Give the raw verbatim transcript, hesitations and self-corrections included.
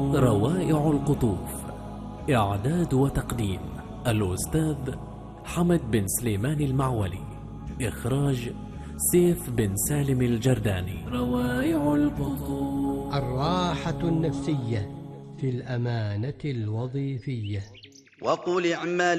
روائع القطوف. إعداد وتقديم الأستاذ حمد بن سليمان المعولي. إخراج سيف بن سالم الجرداني. روائع القطوف. الراحة النفسية في الأمانة الوظيفية. وقل اعملوا